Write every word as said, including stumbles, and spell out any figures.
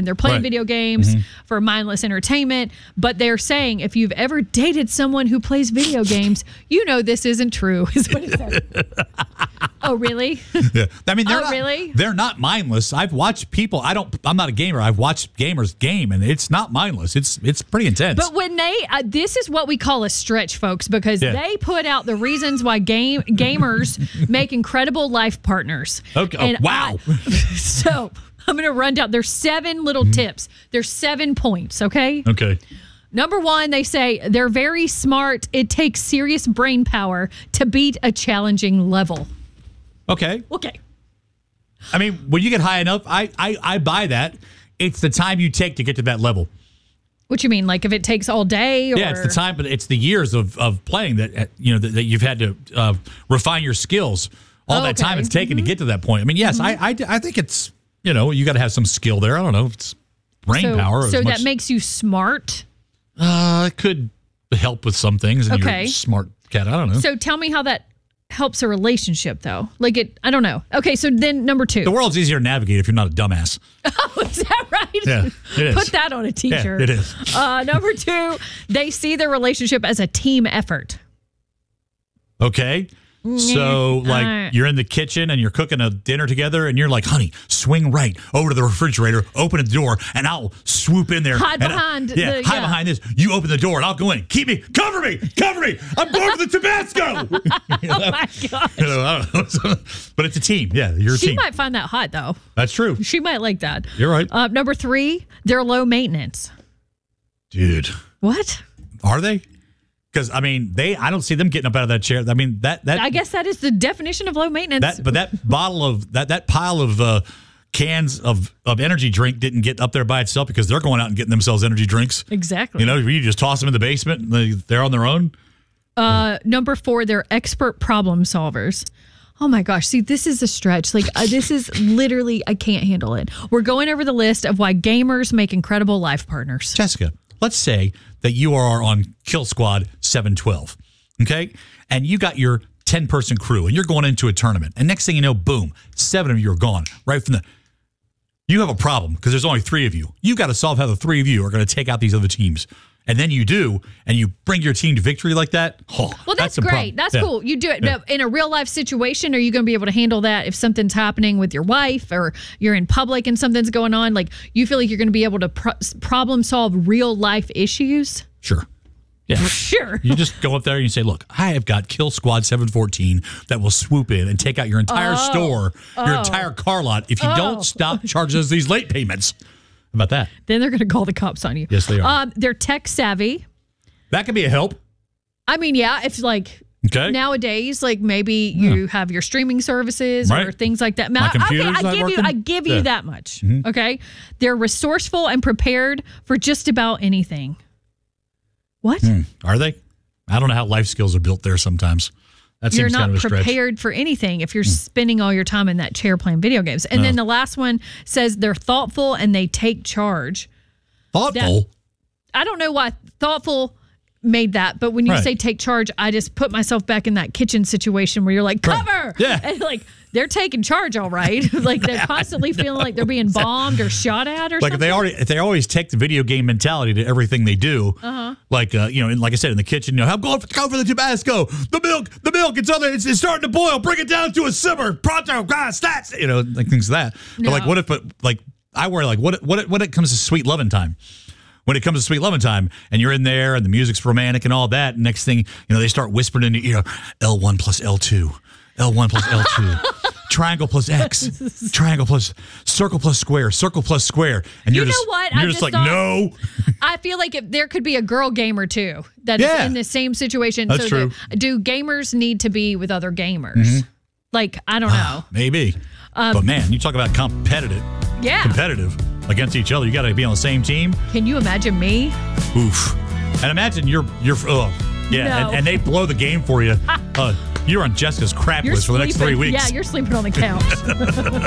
They're playing Right. video games Mhm. for mindless entertainment, but they're saying if you've ever dated someone who plays video games, you know this isn't true, is what it says. Oh, really? Yeah. I mean, they're Oh, not, really? They're not mindless. I've watched people. I don't. I'm not a gamer. I've watched gamers game, and it's not mindless. It's it's pretty intense. But when they, uh, this is what we call a stretch, folks, because Yeah. they put out the reasons why game gamers make incredible life partners. Okay. Oh, And wow. I- so I'm going to run down. There's seven little tips. There's seven points. Okay. Okay. Number one, they say they're very smart. It takes serious brain power to beat a challenging level. Okay. Okay. I mean, when you get high enough, I, I I buy that. It's the time you take to get to that level. What you mean? Like if it takes all day? Or? Yeah, it's the time, but it's the years of, of playing that uh, you know that, that you've had to uh, refine your skills. All Oh, that time okay. it's taken Mhm. to get to that point. I mean, yes, I, I I think it's you know you got to have some skill there. I don't know, if it's brain so, power. as So much- that makes you smart. uh, it could help with some things. And Okay. you're a smart cat. I don't know. So tell me how that helps a relationship, though. Like it, I don't know. Okay, so then number two. The world's easier to navigate if you're not a dumbass. Oh, is that right? Yeah, it is. Put that on a t-shirt. Yeah, it is. Uh, number two, they see their relationship as a team effort. Okay. So, like, Uh, you're in the kitchen and you're cooking a dinner together, and you're like, honey, swing right over to the refrigerator, open the door, and I'll swoop in there. Hide and I- behind yeah, the- hide yeah. behind this. You open the door, and I'll go in. Keep me, cover me, cover me. I'm going for the Tabasco. You know, Oh my gosh. you know, I don't know. So- but it's a team. Yeah, you're a She team. might find that hot, though. That's true. She might like that. You're right. Uh, number three, they're low maintenance. Dude. What? Are they? Because, I mean, they. I don't see them getting up out of that chair. I mean, that. that I guess that is the definition of low maintenance. That, but that bottle of that that pile of uh, cans of, of energy drink didn't get up there by itself because they're going out and getting themselves energy drinks. Exactly. You know, you just toss them in the basement and they, they're on their own. Uh, number four, they're expert problem solvers. Oh my gosh. See, this is a stretch. Like, uh, this is literally, I can't handle it. We're going over the list of why gamers make incredible life partners. Jessica, let's say that you are on Kill Squad seven twelve, okay? And you got your ten-person crew, and you're going into a tournament. And next thing you know, boom, seven of you are gone right from the... You have a problem because there's only three of you. You've got to solve how the three of you are going to take out these other teams. And then you do, and you bring your team to victory like that. Oh, Well, that's, the great. problem. That's Yeah. cool. You do it. Yeah. But in a real life situation, are you going to be able to handle that if something's happening with your wife or you're in public and something's going on? Like, you feel like you're going to be able to pro- problem solve real life issues? Sure. Yeah. Sure. You just go up there and you say, look, I have got Kill Squad seven fourteen that will swoop in and take out your entire Oh. store, your Oh. entire car lot if you Oh. don't stop charging us these late payments. How about that? Then they're going to call the cops on you. Yes, they are. Um, they're tech savvy. That could be a help. I mean, yeah, if like Okay. nowadays, like maybe you have your streaming services or Right. things like that. My I- okay, computer's I not give you, working? I give you Yeah. that much. Mhm. Okay, they're resourceful and prepared for just about anything. What? Hmm. Are they? I don't know how life skills are built there sometimes. That You're seems not kind of a stretch. Hmm. prepared for anything if you're spending all your time in that chair playing video games. And then Oh. the last one says they're thoughtful and they take charge. Thoughtful? I don't know why thoughtful made that, but when you Right. say take charge, I just put myself back in that kitchen situation where you're like, Right. cover! Yeah. And like, they're taking charge, all right. Like they're constantly feeling like they're being bombed or shot at or Like if something. they already, if they always take the video game mentality to everything they do, Uh-huh. like uh, you know, and like I said in the kitchen, you know, I'm going for, go for the Tabasco, the milk, the milk, it's other, it's, it's starting to boil, bring it down to a simmer, pronto, guys, stats, you know, like things like that. But like, No. what if, but like, I worry, like, what, what, when it comes to sweet loving time. When it comes to sweet loving time, and you're in there, and the music's romantic and all that, and next thing, you know, they start whispering in your ear, L one plus L two, L one plus L two, triangle plus X, triangle plus circle plus square, circle plus square, and you're You know just, what? you're I just just like, thought- no. I feel like if there could be a girl gamer too that is Yeah. in the same situation. That's so true. Do, do gamers need to be with other gamers? Mhm. Like, I don't know. Maybe. Um, but man, you talk about competitive, Yeah. competitive against each other. You got to be on the same team. Can you imagine me? Oof. And imagine you're, you're, oh, yeah, No. and, and they blow the game for you. Uh, you're on Jessica's crap You're list for the next three sleeping- weeks. Yeah, you're sleeping on the couch.